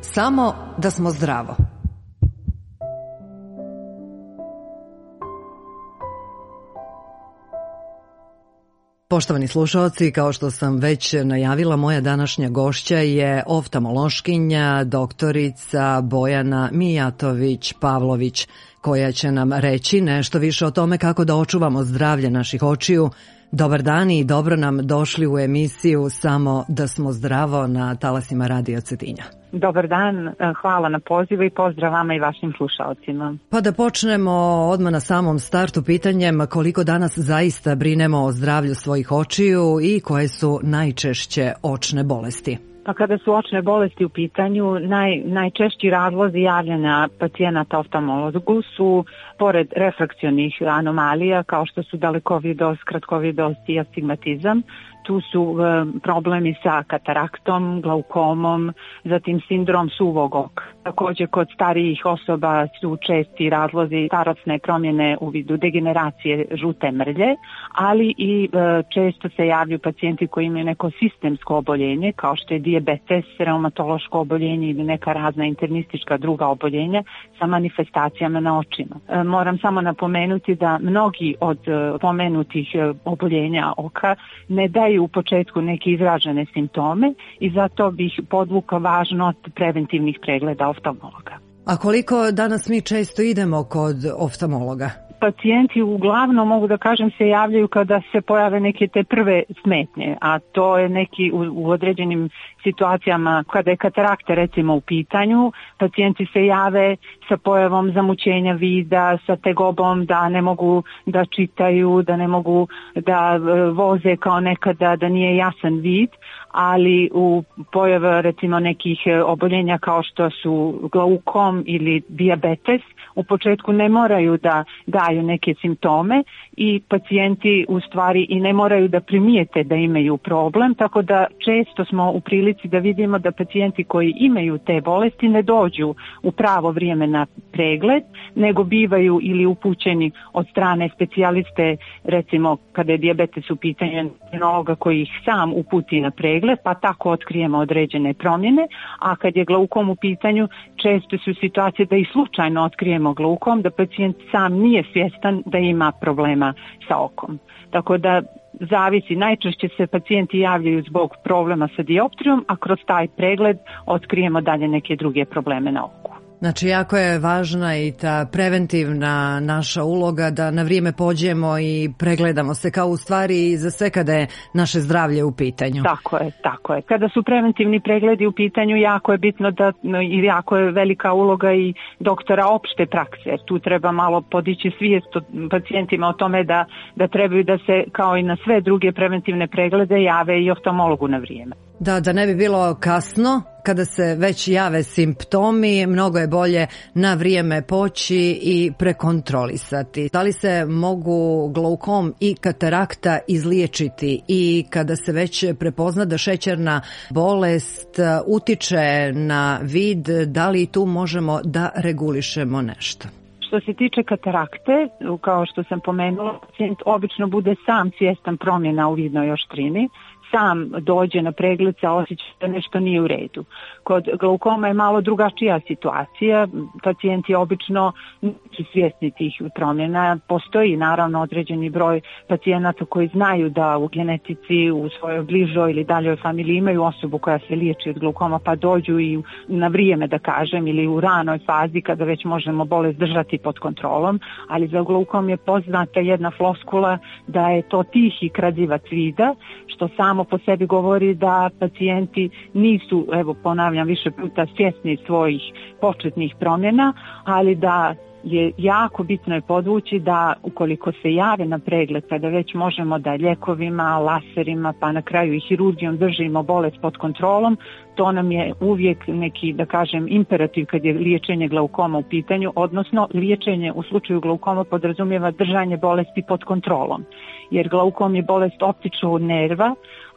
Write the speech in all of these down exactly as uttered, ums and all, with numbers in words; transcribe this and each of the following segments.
Samo da smo zdravo. Poštovani slušaoci, kao što sam već najavila, moja današnja gošća je oftalmološkinja doktorica Bojana Mijatović-Pavlović, koja će nam reći nešto više o tome kako da očuvamo zdravlje naših očiju. Dobar dan i dobro nam došli u emisiju Samo da smo zdravo na talasima Radio Cetinja. Dobar dan, hvala na pozivu i pozdrav vama i vašim slušalcima. Pa da počnemo odmah na samom startu pitanjem koliko danas zaista brinemo o zdravlju svojih očiju i koje su najčešće očne bolesti. Pa kada su očne bolesti u pitanju, naj, najčešći razlozi javljanja pacijenata oftalmologu su, pored refrakcionih anomalija kao što su dalekovidost, kratkovidost i astigmatizam, tu su e, problemi sa kataraktom, glaukomom, zatim sindrom suvog oka. Također kod starijih osoba su česti razlozi starosne promjene u vidu degeneracije žute mrlje, ali i e, često se javljaju pacijenti koji imaju neko sistemsko oboljenje kao što je dijabetes, reumatološko oboljenje ili neka razna internistička druga oboljenja sa manifestacijama na očima. E, moram samo napomenuti da mnogi od e, pomenutih e, oboljenja oka ne daju u početku neke izražene simptome i zato bih podvukla važnost preventivnih pregleda oftalmologa. A koliko danas mi često idemo kod oftalmologa? Pacijenti uglavnom, mogu da kažem, se javljaju kada se pojave neke te prve smetnje, a to je neki u, u određenim situacijama kada je katarakta recimo u pitanju, pacijenti se jave sa pojavom zamućenja vida, sa tegobom da ne mogu da čitaju, da ne mogu da voze kao nekada, da nije jasan vid, ali u pojavu recimo nekih oboljenja kao što su glaukom ili dijabetes u početku ne moraju da daju neke simptome i pacijenti u stvari i ne moraju da primijete da imaju problem, tako da često smo u prilici da vidimo da pacijenti koji imaju te bolesti ne dođu u pravo vrijeme na pregled, nego bivaju ili upućeni od strane specijaliste, recimo kada je dijabetes u pitanju endokrinologa koji ih sam uputi na pregled, pa tako otkrijemo određene promjene, a kad je glaukom u pitanju često su situacije da i slučajno otkrijemo glaukom, da pacijent sam nije svjestan da ima problema sa okom. Tako da zavisi, najčešće se pacijenti javljaju zbog problema sa dioptrijom, a kroz taj pregled otkrijemo dalje neke druge probleme na oku. Znači, jako je važna i ta preventivna naša uloga da na vrijeme pođemo i pregledamo se kao u stvari za sve kada je naše zdravlje u pitanju. Tako je, tako je. Kada su preventivni pregledi u pitanju, jako je bitno da i jako je velika uloga i doktora opšte prakse. Tu treba malo podići svijest pacijentima o tome da, da trebaju da se kao i na sve druge preventivne preglede jave i oftalmologu na vrijeme. Da, da ne bi bilo kasno, kada se već jave simptomi, mnogo je bolje na vrijeme poći i prekontrolisati. Da li se mogu glaukom i katarakta izliječiti i kada se već prepozna da šećerna bolest utiče na vid, da li tu možemo da regulišemo nešto? Što se tiče katarakte, kao što sam pomenula, pacijent obično bude sam svjestan promjena u vidnoj oštrini, sam dođe na pregled sa osjećajem da nešto nije u redu. Kod glaukoma je malo drugačija situacija, pacijenti obično nisu svjesni tih promjena, postoji naravno određeni broj pacijenata koji znaju da u genetici, u svojoj bližoj ili daljoj familiji imaju osobu koja se liječi od glaukoma pa dođu i na vrijeme da kažem ili u ranoj fazi kada već možemo bolest držati pod kontrolom, ali za glaukom je poznata jedna floskula da je to tihi kradzivac vida, što samo po sebi govori da pacijenti nisu, evo ponavljam više puta, svjesni svojih početnih promjena, ali da je jako bitno je podvući da ukoliko se jave na pregled, kada već možemo da ljekovima, laserima, pa na kraju i hirurgijom držimo bolest pod kontrolom, to nam je uvijek neki, da kažem, imperativ kad je liječenje glaukoma u pitanju, odnosno liječenje u slučaju glaukoma podrazumijeva držanje bolesti pod kontrolom. Jer glaukom je bolest optičnog nerva, a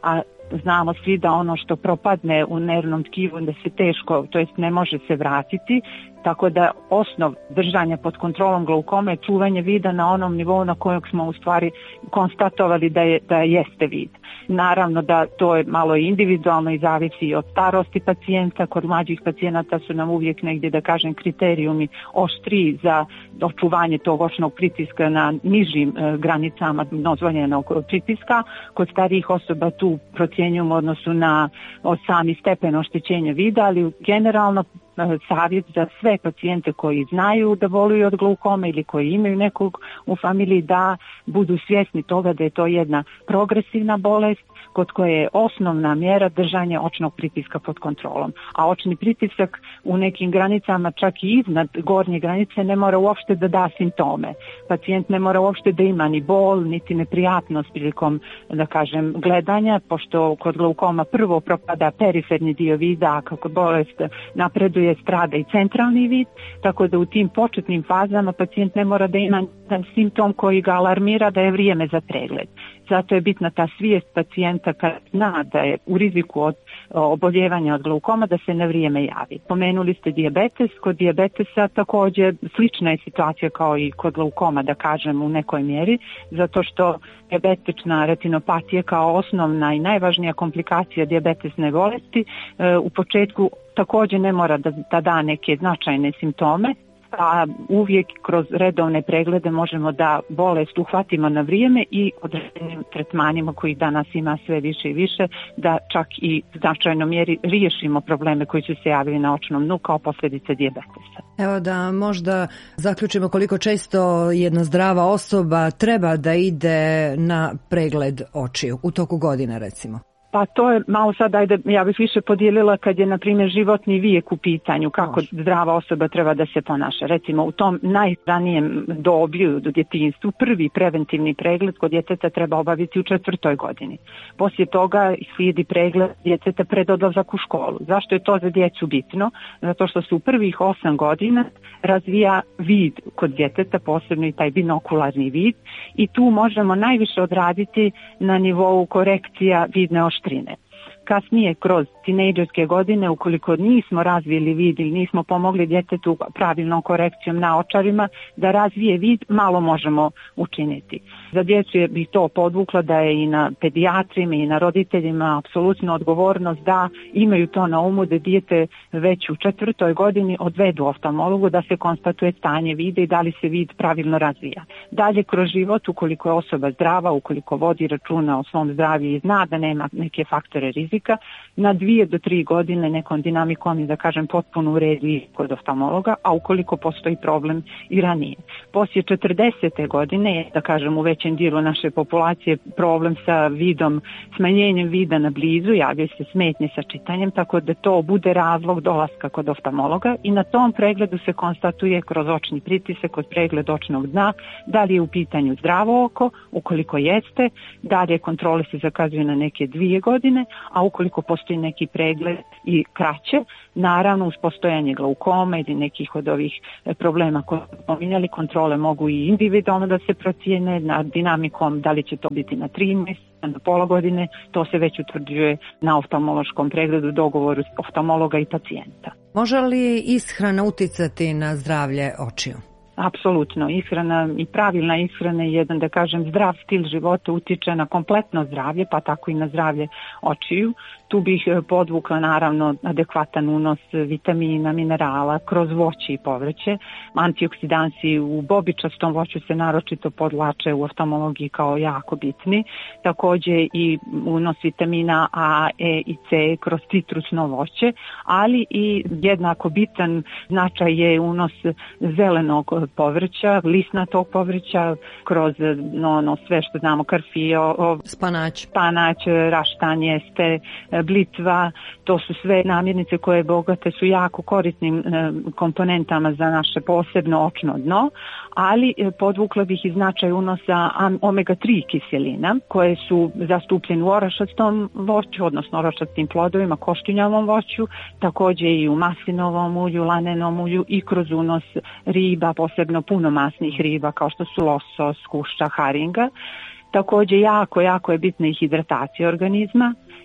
znamo svi da ono što propadne u nervnom tkivu da se teško, to jest ne može se vratiti, tako da osnov držanja pod kontrolom glaukome je čuvanje vida na onom nivou na kojeg smo u stvari konstatovali da, je, da jeste vid. Naravno da to je malo individualno i zavisi od starosti pacijenta. Kod mlađih pacijenata su nam uvijek negdje, da kažem, kriterijumi oštriji za očuvanje tog očnog pritiska na nižim e, granicama dozvoljenog pritiska. Kod starijih osoba tu procjenjujemo odnosu na od sami stepen oštećenja vida, ali generalno savjet za sve pacijente koji znaju da boluju od glaukome ili koji imaju nekog u familiji da budu svjesni toga da je to jedna progresivna bolest kod koje je osnovna mjera držanje očnog pritiska pod kontrolom. A očni pritisak u nekim granicama, čak i iznad gornje granice, ne mora uopšte da da simptome. Pacijent ne mora uopšte da ima ni bol, niti neprijatnost prilikom, da kažem, gledanja, pošto kod glaukoma prvo propada periferni dio vida, a kako bolest napreduje strada i centralni vid, tako da u tim početnim fazama pacijent ne mora da ima simptom koji ga alarmira da je vrijeme za pregled. Zato je bitna ta svijest pacijenta kad zna da je u riziku od oboljevanja od glaukoma da se na vrijeme javi. Pomenuli ste dijabetes, kod dijabetesa također slična je situacija kao i kod glaukoma, da kažem, u nekoj mjeri, zato što dijabetična retinopatija kao osnovna i najvažnija komplikacija dijabetesne bolesti u početku također ne mora da, da da neke značajne simptome, a uvijek kroz redovne preglede možemo da bolest uhvatimo na vrijeme i određenim tretmanima koji danas ima sve više i više, da čak i u značajnoj mjeri riješimo probleme koji su se javili na očnom dnu kao posljedice dijabetesa. Evo da možda zaključimo koliko često jedna zdrava osoba treba da ide na pregled očiju u toku godine, recimo. Pa to je malo sad, ajde, ja bih više podijelila kad je, na primjer, životni vijek u pitanju, kako zdrava osoba treba da se ponaša. Recimo, u tom najranijem doblju, do djetinjstvu, prvi preventivni pregled kod djeteta treba obaviti u četvrtoj godini. Poslije toga slijedi pregled djeteta pred odlazak u školu. Zašto je to za djecu bitno? Zato što se u prvih osam godina razvija vid kod djeteta, posebno i taj binokularni vid, i tu možemo najviše odraditi na nivou korekcija vidne oštrine. Kasnije, kroz tinejdžerske godine, ukoliko nismo razvili vid ili nismo pomogli djetetu pravilnom korekcijom na očarima da razvije vid, malo možemo učiniti. Za djecu je bih to podvukla da je i na pedijatrima i na roditeljima apsolutno odgovornost da imaju to na umu, da dijete već u četvrtoj godini odvedu oftalmologu da se konstatuje stanje vida i da li se vid pravilno razvija. Dalje kroz život, ukoliko je osoba zdrava, ukoliko vodi računa o svom zdravlju i zna da nema neke faktore rizika, na dvije do tri godine nekom dinamikom i, da kažem, potpuno uredi kod oftalmologa, a ukoliko postoji problem i ranije. Poslije četrdesete godine, da kažem, u većem dijelu naše populacije problem sa vidom, smanjenjem vida na blizu, javljaju se smetnje sa čitanjem, tako da to bude razlog dolaska kod oftalmologa i na tom pregledu se konstatuje kroz očni pritisak, kod pregled očnog dna, da li je u pitanju zdravo oko, ukoliko jeste, dalje kontrole se zakazuju na neke dvije godine, a ukoliko postoji neki pregled i kraće, naravno uz postojanje glaukoma ili nekih od ovih problema koje smo pominjali, kontrole mogu i individualno da se procijene na dinamikom, da li će to biti na tri mjeseca, na pola godine, to se već utvrđuje na oftalmološkom pregledu, dogovoru oftalmologa i pacijenta. Može li ishrana uticati na zdravlje očiju? Apsolutno, ishrana i pravilna ishrana je jedan, da kažem, zdrav stil života utiče na kompletno zdravlje, pa tako i na zdravlje očiju. Tu bih podvukla naravno adekvatan unos vitamina, minerala kroz voće i povrće. Antioksidansi u bobičastom voću se naročito podvlače u oftalmologiji kao jako bitni. Također i unos vitamina A, E i C kroz citrusno voće, ali i jednako bitan značaj je unos zelenog povrća, lisnatog povrća kroz no, no, sve što znamo, karfio, spanać, spanać, raštan, jeste, blitva, to su sve namirnice koje bogate su jako korisnim e, komponentama za naše posebno očno dno, ali e, podvukla bih i značaj unosa omega tri kiselina koje su zastupljene u orašastom voću, odnosno orašastim plodovima, koštunjavom voću, također i u maslinovom ulju, lanenom ulju i kroz unos riba, posebno punomasnih riba kao što su losos, kušća, haringa. Također jako, jako je bitna i hidratacija organizma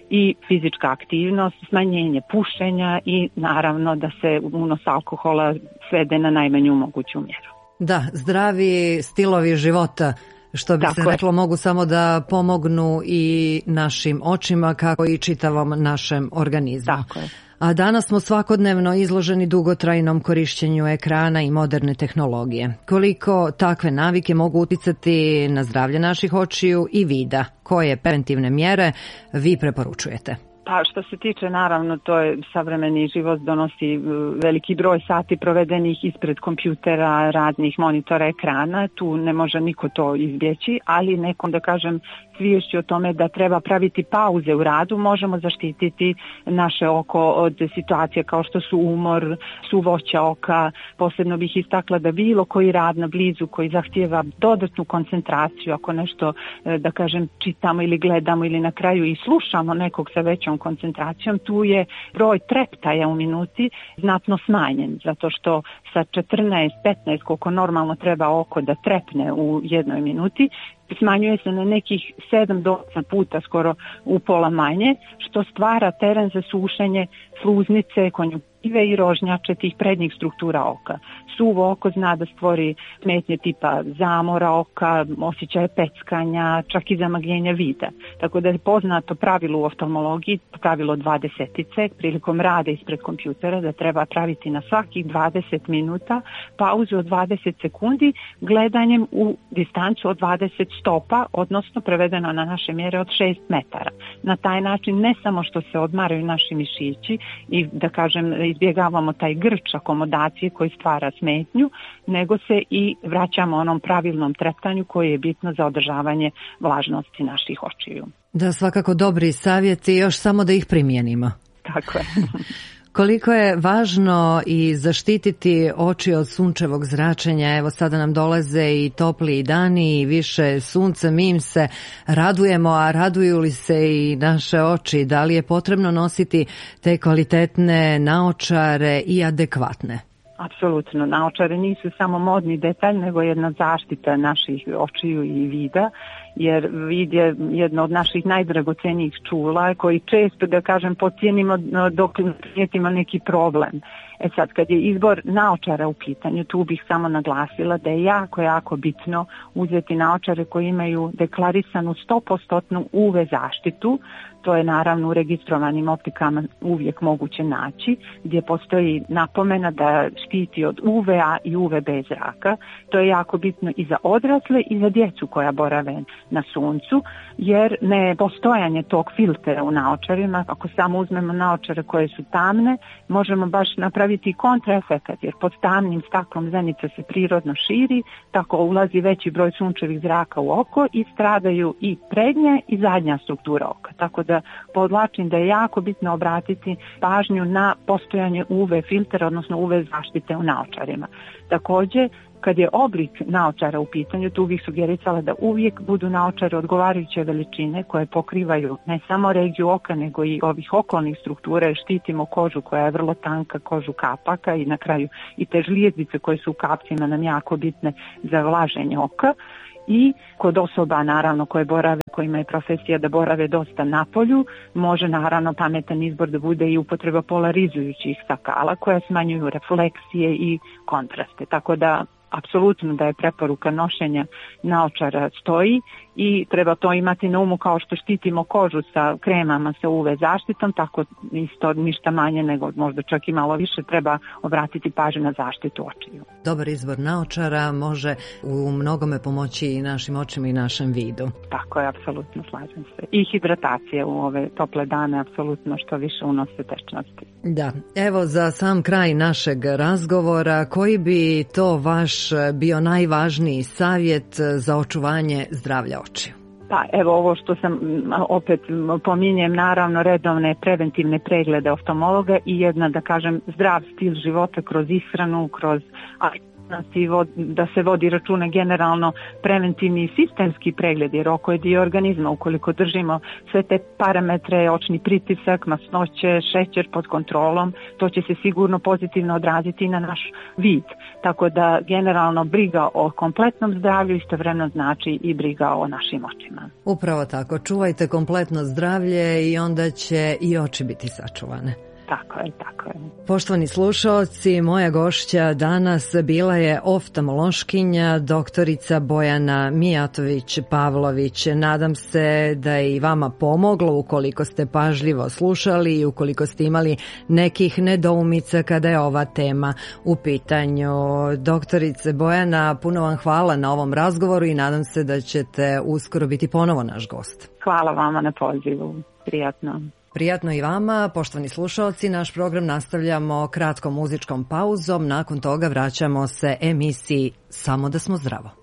i fizička aktivnost, smanjenje pušenja i naravno da se unos alkohola svede na najmanju moguću mjeru. Da, zdravi stilovi života, što bi Tako se reklo, je. mogu samo da pomognu i našim očima kako i čitavom našem organizmu. Tako je. A danas smo svakodnevno izloženi dugotrajnom korišćenju ekrana i moderne tehnologije. Koliko takve navike mogu uticati na zdravlje naših očiju i vida? Koje preventivne mjere vi preporučujete? Pa što se tiče, naravno, to je savremeni život donosi veliki broj sati provedenih ispred kompjutera, radnih monitora, ekrana. Tu ne može niko to izbjeći, ali nekom, da kažem, sviješću o tome da treba praviti pauze u radu, možemo zaštititi naše oko od situacija kao što su umor, suvoća oka. Posebno bih istakla da bilo koji rad na blizu koji zahtijeva dodatnu koncentraciju, ako nešto, da kažem, čitamo ili gledamo ili na kraju i slušamo nekog sa većom koncentracijom, tu je broj treptaja u minuti znatno smanjen, zato što sa četrnaest petnaest koliko normalno treba oko da trepne u jednoj minuti, smanjuje se na nekih sedam do osam puta, skoro u pola manje, što stvara teren za sušenje sluznice, konjuktive i rožnjače tih prednjih struktura oka. Suvo oko zna da stvori smetnje tipa zamora oka, osjećaje peckanja, čak i zamagljenja vida. Tako da je poznato pravilo u oftalmologiji, pravilo dvadesetice, prilikom rada ispred kompjutera, da treba praviti na svakih dvadeset minuta pauzu od dvadeset sekundi gledanjem u distancu od dvadeset stopa, odnosno prevedeno na naše mjere od šest metara. Na taj način ne samo što se odmaraju naši mišići i, da kažem, izbjegavamo taj grč akomodacije koji stvara smetnju, nego se i vraćamo onom pravilnom treptanju koji je bitno za održavanje vlažnosti naših očiju. Da, svakako dobri savjeti, još samo da ih primijenimo. Tako je. Koliko je važno i zaštititi oči od sunčevog zračenja? Evo sada nam dolaze i topliji dani i više sunca, mi im se radujemo, a raduju li se i naše oči? Da li je potrebno nositi te kvalitetne naočare i adekvatne? Apsolutno, naočare nisu samo modni detalj, nego jedna zaštita naših očiju i vida, jer vid je jedno od naših najdragocenijih čula koji često, da kažem, podcijenimo dok primijetimo neki problem. E sad, kad je izbor naočara u pitanju, tu bih samo naglasila da je jako, jako bitno uzeti naočare koji imaju deklarisanu sto posto U V zaštitu. To je naravno u registrovanim optikama uvijek moguće naći, gdje postoji napomena da štiti od U V A i U V B zraka. To je jako bitno i za odrasle i za djecu koja borave na suncu, jer ne postojanje tog filtera u naočarima, ako samo uzmemo naočare koje su tamne, možemo baš napraviti kontraefekat, jer pod tamnim staklom zenica se prirodno širi, tako ulazi veći broj sunčevih zraka u oko i stradaju i prednja i zadnja struktura oka. Tako da podvlačim da je jako bitno obratiti pažnju na postojanje U V filtera, odnosno U V zaštite u naočarima. Također, kad je oblik naočara u pitanju, tu bih sugerisala da uvijek budu naočare odgovarajuće veličine koje pokrivaju ne samo regiju oka, nego i ovih okolnih struktura, štitimo kožu koja je vrlo tanka, kožu kapaka i na kraju i te žlijezdice koje su u kapcima nam jako bitne za vlaženje oka. I kod osoba, naravno, koje borave, kojima je profesija da borave dosta na polju, može naravno pametan izbor da bude i upotreba polarizujućih stakala koja smanjuju refleksije i kontraste. Tako da apsolutno da je preporuka nošenja naočara stoji i treba to imati na umu kao što štitimo kožu sa kremama sa U V zaštitom, tako isto ništa manje nego možda čak i malo više treba obratiti pažnju na zaštitu očiju. Dobar izbor naočara može u mnogome pomoći i našim očima i našem vidu. Tako je, apsolutno slažem se. I hidratacija u ove tople dane, apsolutno što više unose tečnosti. Da, evo za sam kraj našeg razgovora, koji bi to vaš bio najvažniji savjet za očuvanje zdravlja očiju? Pa evo ovo što sam opet pominjem, naravno redovne preventivne preglede oftalmologa i jedna, da kažem, zdrav stil života kroz ishranu, kroz da se vodi računa generalno preventivni i sistemski pregled, jer oko je dio organizma. Ukoliko držimo sve te parametre, očni pritisak, masnoće, šećer pod kontrolom, to će se sigurno pozitivno odraziti i na naš vid. Tako da generalno briga o kompletnom zdravlju istovremeno znači i briga o našim očima. Upravo tako, čuvajte kompletno zdravlje i onda će i oči biti sačuvane. Tako je, tako je. Poštovani slušaoci, moja gošća danas bila je oftalmološkinja doktorica Bojana Mijatović-Pavlović. Nadam se da je i vama pomoglo ukoliko ste pažljivo slušali i ukoliko ste imali nekih nedoumica kada je ova tema u pitanju. Doktorice Bojana, puno vam hvala na ovom razgovoru i nadam se da ćete uskoro biti ponovo naš gost. Hvala vama na pozivu. Prijatno. Prijatno i vama, poštovani slušalci, naš program nastavljamo kratkom muzičkom pauzom, nakon toga vraćamo se emisiji Samo da smo zdravo.